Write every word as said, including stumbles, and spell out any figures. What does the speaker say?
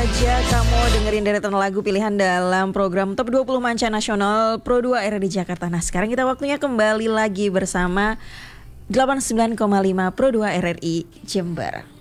saja kamu dengerin deretan lagu pilihan dalam program Top dua puluh Manca Nasional Pro dua R R I Jakarta. Nah sekarang kita waktunya kembali lagi bersama delapan puluh sembilan koma lima Pro dua R R I Jember.